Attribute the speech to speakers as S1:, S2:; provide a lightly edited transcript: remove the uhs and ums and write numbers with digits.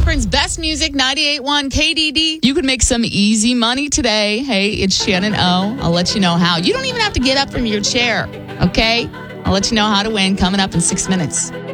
S1: Akron's best music, 98.1 KDD. You could make some easy money today. Hey, it's Shannon O. I'll let you know how. You don't even have to get up from your chair, okay? I'll let you know how to win coming up in 6 minutes.